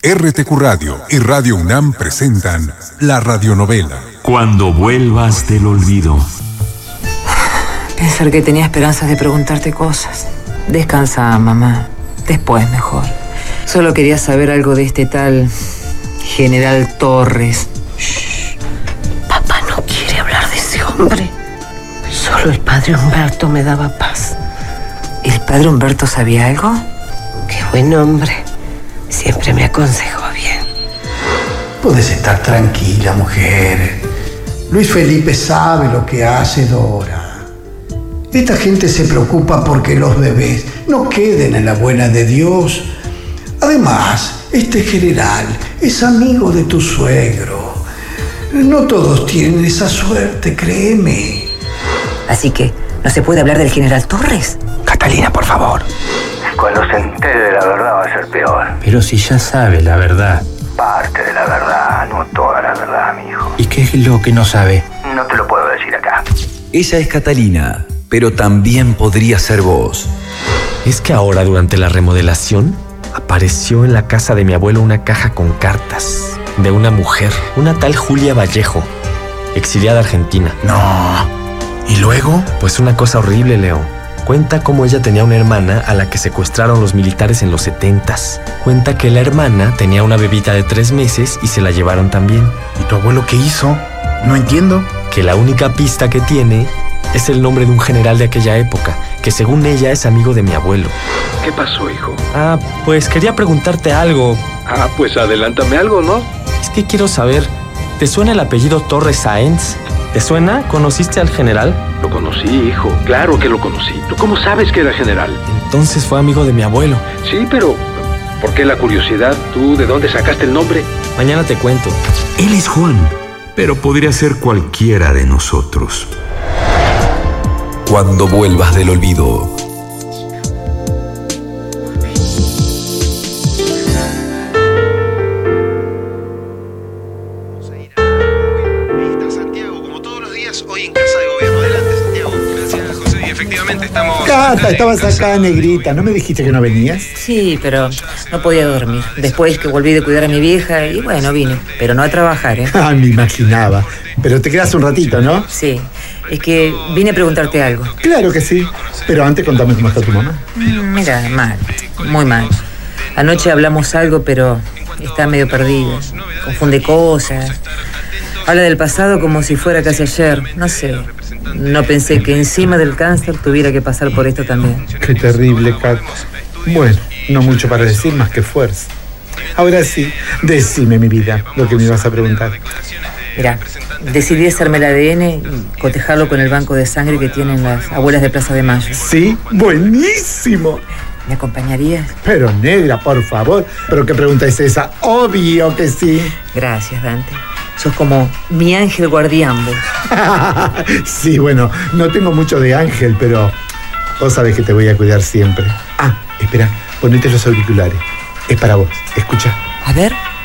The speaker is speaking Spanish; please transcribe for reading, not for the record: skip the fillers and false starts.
RTQ Radio y Radio UNAM presentan la radionovela Cuando vuelvas del olvido. Pensar que tenía esperanzas de preguntarte cosas. Descansa, mamá. Después mejor. Solo quería saber algo de este tal General Torres. Shh. Papá no quiere hablar de ese hombre. Solo el padre Humberto me daba paz. ¿El padre Humberto sabía algo? Qué buen hombre. Siempre me aconsejó bien. Puedes estar tranquila, mujer. Luis Felipe sabe lo que hace Dora. Esta gente se preocupa porque los bebés no queden en la buena de Dios. Además, este general es amigo de tu suegro. No todos tienen esa suerte, créeme. Así que, ¿no se puede hablar del General Torres? Catalina, por favor. Cuando se entere de la verdad va a ser peor. Pero si ya sabe la verdad. Parte de la verdad, no toda la verdad, mi hijo. ¿Y qué es lo que no sabe? No te lo puedo decir acá. Ella es Catalina, pero también podría ser vos. Es que ahora, durante la remodelación, apareció en la casa de mi abuelo una caja con cartas de una mujer, una tal Julia Vallejo, exiliada a Argentina. No. ¿Y luego? Pues una cosa horrible, Leo. Cuenta cómo ella tenía una hermana a la que secuestraron los militares en los 70s. Cuenta que la hermana tenía una bebita de 3 meses y se la llevaron también. ¿Y tu abuelo qué hizo? No entiendo. Que la única pista que tiene es el nombre de un general de aquella época, que según ella es amigo de mi abuelo. ¿Qué pasó, hijo? Pues quería preguntarte algo. Pues adelántame algo, ¿no? Es que quiero saber, ¿te suena el apellido Torres Sáenz? ¿Te suena? ¿Conociste al general? Lo conocí, hijo. Claro que lo conocí. ¿Tú cómo sabes que era general? Entonces fue amigo de mi abuelo. Sí, pero ¿por qué la curiosidad? ¿Tú de dónde sacaste el nombre? Mañana te cuento. Él es Juan, pero podría ser cualquiera de nosotros. Cuando vuelvas del olvido. Cata, estabas acá, negrita. ¿No me dijiste que no venías? Sí, pero no podía dormir. Después que volví de cuidar a mi vieja y bueno, vine. Pero no a trabajar, ¿eh? Me imaginaba. Pero te quedas un ratito, ¿no? Sí, es que vine a preguntarte algo. Claro que sí. Pero antes contame cómo está tu mamá. Mira, mal, muy mal. Anoche hablamos algo, pero está medio perdida. Confunde cosas. Habla del pasado como si fuera casi ayer. No sé. No pensé que encima del cáncer tuviera que pasar por esto también. Qué terrible, Kat. Bueno, no mucho para decir más que fuerza. Ahora sí, decime, mi vida, lo que me ibas a preguntar. Mira, decidí hacerme el ADN y cotejarlo con el banco de sangre que tienen las abuelas de Plaza de Mayo. Sí, buenísimo. ¿Me acompañarías? Pero negra, por favor. ¿Pero qué pregunta es esa? Obvio que sí. Gracias, Dante. Sos como mi ángel guardián, vos. Sí, bueno, no tengo mucho de ángel, pero vos sabés que te voy a cuidar siempre. Espera, ponete los auriculares. Es para vos, escucha. A ver.